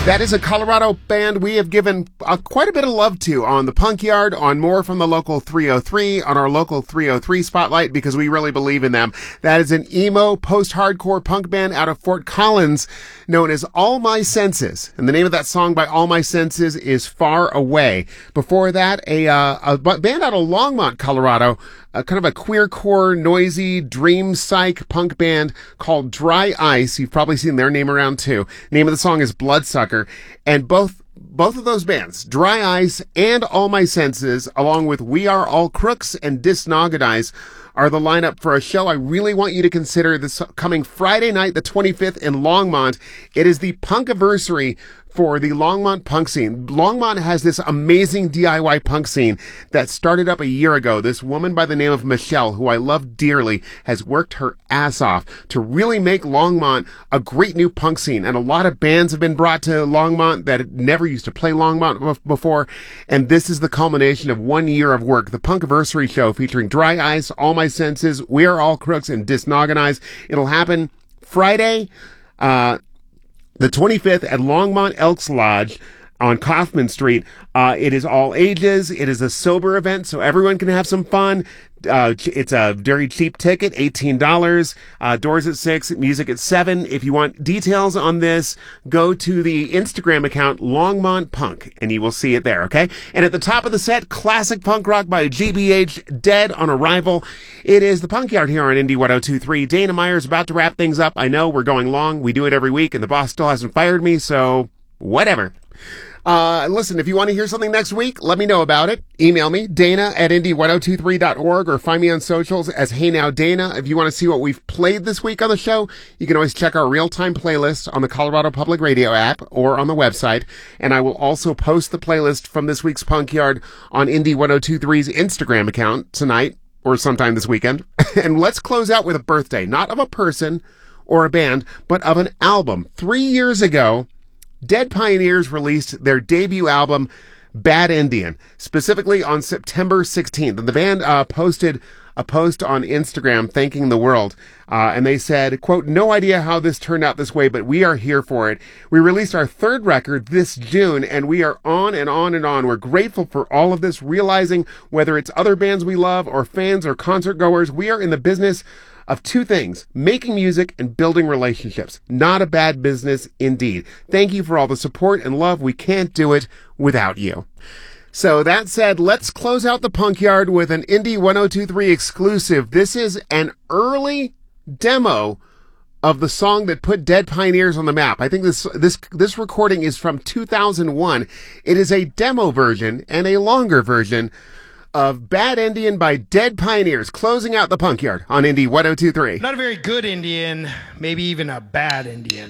That is a Colorado band we have given quite a bit of love to on the Punk Yard, on More from the Local 303, on our Local 303 Spotlight, because we really believe in them. That is an emo post-hardcore punk band out of Fort Collins known as All My Senses. And the name of that song by All My Senses is Far Away. Before that, a band out of Longmont, Colorado, kind of a queercore, noisy, dream psych punk band called Dry Ice. You've probably seen their name around too. Name of the song is Bloodsucker. And both of those bands, Dry Ice and All My Senses, along with We Are All Crooks and Disnogonize, are the lineup for a show I really want you to consider this coming Friday night, the 25th in Longmont. It is the Punkiversary for the Longmont punk scene. Longmont has this amazing DIY punk scene that started up a year ago. This woman by the name of Michelle, who I love dearly, has worked her ass off to really make Longmont a great new punk scene. And a lot of bands have been brought to Longmont that never used to play Longmont before. And this is the culmination of 1 year of work. The Punkiversary show featuring Dry Ice, All My Senses, We Are All Crooks, and Disnogonize. It'll happen Friday, the 25th at Longmont Elks Lodge on Kaufman Street. It is all ages. It is a sober event, so everyone can have some fun. It's a very cheap ticket, $18. Doors at 6, music at 7. If you want details on this, go to the Instagram account Longmont Punk, and you will see it there, okay? And at the top of the set, classic punk rock by GBH, Dead on Arrival. It is the Punk Yard here on Indie 102.3. Dana Meyer's about to wrap things up. I know we're going long. We do it every week, and the boss still hasn't fired me, so whatever. Listen, if you want to hear something next week, let me know about it. Email me, dana@indie1023.org, or find me on socials as Hey Now Dana. If you want to see what we've played this week on the show, you can always check our real-time playlist on the Colorado Public Radio app or on the website. And I will also post the playlist from this week's Punk Yard on Indie 102.3's Instagram account tonight or sometime this weekend. And let's close out with a birthday, not of a person or a band, but of an album. 3 years ago, Dead Pioneers released their debut album, Bad Indian, specifically on September 16th. And the band posted a post on Instagram thanking the world. And they said, quote, "No idea how this turned out this way, but we are here for it. We released our third record this June, and we are on and on and on. We're grateful for all of this, realizing whether it's other bands we love or fans or concert goers, we are in the business of two things, making music and building relationships. Not a bad business indeed. Thank you for all the support and love. We can't do it without you." So that said, let's close out the Punk Yard with an Indie 102.3 exclusive. This is an early demo of the song that put Dead Pioneers on the map. I think this recording is from 2001. It is a demo version and a longer version of Bad Indian by Dead Pioneers, closing out the Punk Yard on Indie 102.3. Not a very good Indian, maybe even a bad Indian.